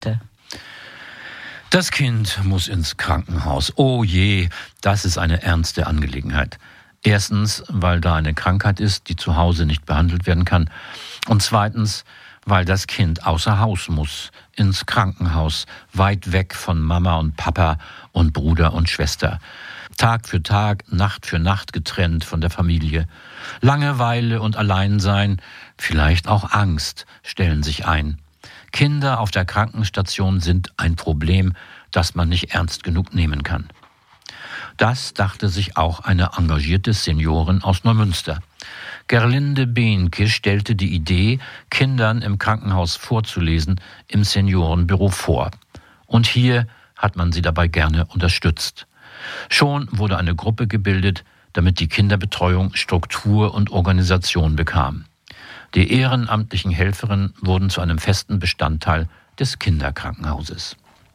Das Kind muss ins Krankenhaus. Oh je, das ist eine ernste Angelegenheit. Erstens, weil da eine Krankheit ist, die zu Hause nicht behandelt werden kann. Und zweitens, weil das Kind außer Haus muss, ins Krankenhaus, weit weg von Mama und Papa und Bruder und Schwester. Tag für Tag, Nacht für Nacht getrennt von der Familie. Langeweile und Alleinsein, vielleicht auch Angst stellen sich ein. Kinder auf der Krankenstation sind ein Problem, das man nicht ernst genug nehmen kann. Das dachte sich auch eine engagierte Seniorin aus Neumünster. Gerlinde Behnke stellte die Idee, Kindern im Krankenhaus vorzulesen, im Seniorenbüro vor. Und hier hat man sie dabei gerne unterstützt. Schon wurde eine Gruppe gebildet, damit die Kinderbetreuung Struktur und Organisation bekam. Die ehrenamtlichen Helferinnen wurden zu einem festen Bestandteil des Kinderkrankenhauses.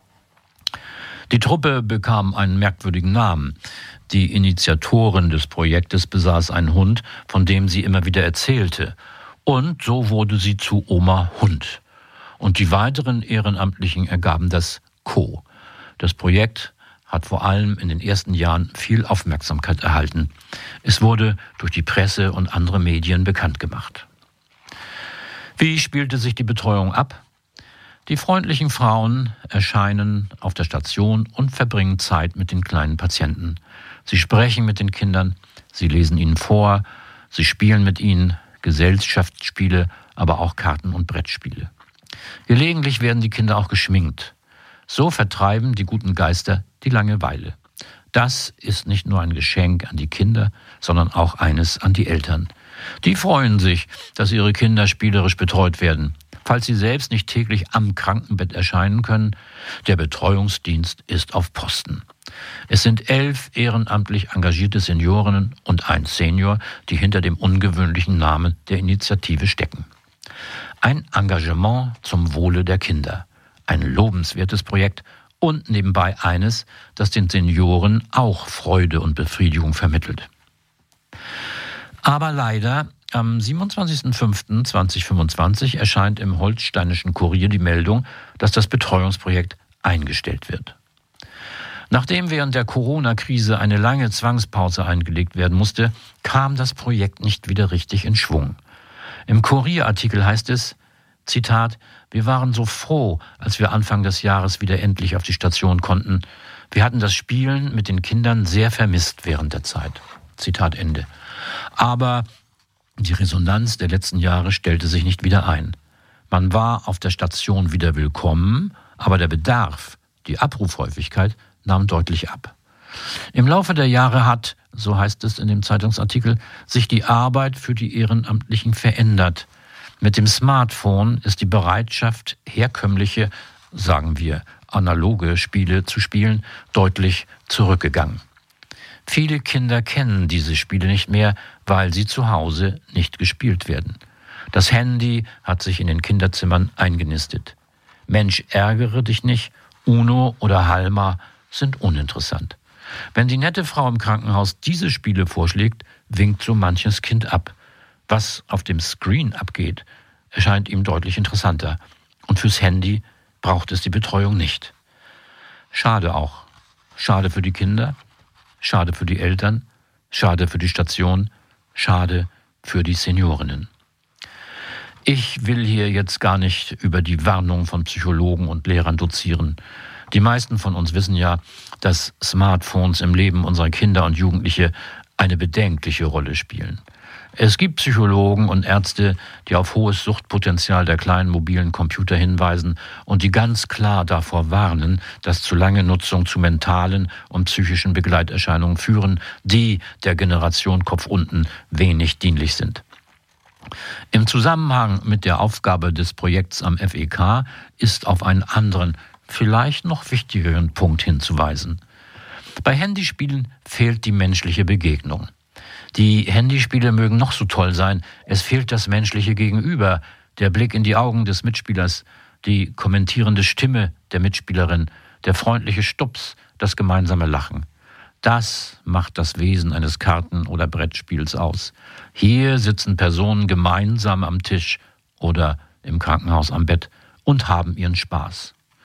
Die Truppe bekam einen merkwürdigen Namen. Die Initiatorin des Projektes besaß einen Hund, von dem sie immer wieder erzählte. Und so wurde sie zu Oma Hund. Und die weiteren Ehrenamtlichen ergaben das Co. Das Projekt hat vor allem in den ersten Jahren viel Aufmerksamkeit erhalten. Es wurde durch die Presse und andere Medien bekannt gemacht. Wie spielte sich die Betreuung ab? Die freundlichen Frauen erscheinen auf der Station und verbringen Zeit mit den kleinen Patienten. Sie sprechen mit den Kindern, sie lesen ihnen vor, sie spielen mit ihnen Gesellschaftsspiele, aber auch Karten- und Brettspiele. Gelegentlich werden die Kinder auch geschminkt. So vertreiben die guten Geister die Langeweile. Das ist nicht nur ein Geschenk an die Kinder, sondern auch eines an die Eltern. Die freuen sich, dass ihre Kinder spielerisch betreut werden. Falls sie selbst nicht täglich am Krankenbett erscheinen können, der Betreuungsdienst ist auf Posten. Es sind 11 ehrenamtlich engagierte Seniorinnen und ein Senior, die hinter dem ungewöhnlichen Namen der Initiative stecken. Ein Engagement zum Wohle der Kinder. Ein lobenswertes Projekt und nebenbei eines, das den Senioren auch Freude und Befriedigung vermittelt. Aber leider, am 27.05.2025 erscheint im Holsteinischen Kurier die Meldung, dass das Betreuungsprojekt eingestellt wird. Nachdem während der Corona-Krise eine lange Zwangspause eingelegt werden musste, kam das Projekt nicht wieder richtig in Schwung. Im Kurierartikel heißt es, Zitat, wir waren so froh, als wir Anfang des Jahres wieder endlich auf die Station konnten. Wir hatten das Spielen mit den Kindern sehr vermisst während der Zeit. Zitat Ende. Aber die Resonanz der letzten Jahre stellte sich nicht wieder ein. Man war auf der Station wieder willkommen, aber der Bedarf, die Abrufhäufigkeit, nahm deutlich ab. Im Laufe der Jahre hat, so heißt es in dem Zeitungsartikel, sich die Arbeit für die Ehrenamtlichen verändert. Mit dem Smartphone ist die Bereitschaft, herkömmliche, sagen wir, analoge Spiele zu spielen, deutlich zurückgegangen. Viele Kinder kennen diese Spiele nicht mehr, weil sie zu Hause nicht gespielt werden. Das Handy hat sich in den Kinderzimmern eingenistet. Mensch, ärgere dich nicht, Uno oder Halma sind uninteressant. Wenn die nette Frau im Krankenhaus diese Spiele vorschlägt, winkt so manches Kind ab. Was auf dem Screen abgeht, erscheint ihm deutlich interessanter. Und fürs Handy braucht es die Betreuung nicht. Schade auch. Schade für die Kinder, schade für die Eltern, schade für die Station, schade für die Seniorinnen. Ich will hier jetzt gar nicht über die Warnung von Psychologen und Lehrern dozieren. Die meisten von uns wissen ja, dass Smartphones im Leben unserer Kinder und Jugendliche eine bedenkliche Rolle spielen. Es gibt Psychologen und Ärzte, die auf hohes Suchtpotenzial der kleinen mobilen Computer hinweisen und die ganz klar davor warnen, dass zu lange Nutzung zu mentalen und psychischen Begleiterscheinungen führen, die der Generation Kopf unten wenig dienlich sind. Im Zusammenhang mit der Aufgabe des Projekts am FEK ist auf einen anderen, vielleicht noch wichtigeren Punkt hinzuweisen. Bei Handyspielen fehlt die menschliche Begegnung. Die Handyspiele mögen noch so toll sein, es fehlt das menschliche Gegenüber, der Blick in die Augen des Mitspielers, die kommentierende Stimme der Mitspielerin, der freundliche Stups, das gemeinsame Lachen. Das macht das Wesen eines Karten- oder Brettspiels aus. Hier sitzen Personen gemeinsam am Tisch oder im Krankenhaus am Bett und haben ihren Spaß.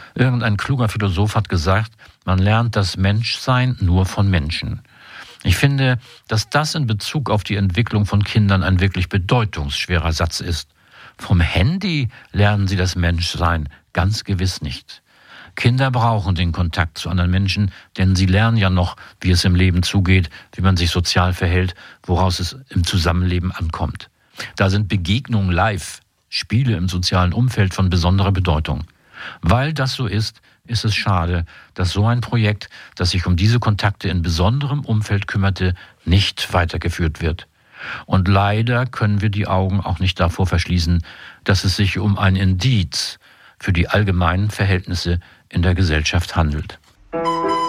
Irgendein kluger Philosoph hat gesagt, man lernt das Menschsein nur von Menschen. Ich finde, dass das in Bezug auf die Entwicklung von Kindern ein wirklich bedeutungsschwerer Satz ist. Vom Handy lernen sie das Menschsein ganz gewiss nicht. Kinder brauchen den Kontakt zu anderen Menschen, denn sie lernen ja noch, wie es im Leben zugeht, wie man sich sozial verhält, woraus es im Zusammenleben ankommt. Da sind Begegnungen live, Spiele im sozialen Umfeld von besonderer Bedeutung. Weil das so ist, ist es schade, dass so ein Projekt, das sich um diese Kontakte in besonderem Umfeld kümmerte, nicht weitergeführt wird. Und leider können wir die Augen auch nicht davor verschließen, dass es sich um ein Indiz für die allgemeinen Verhältnisse in der Gesellschaft handelt.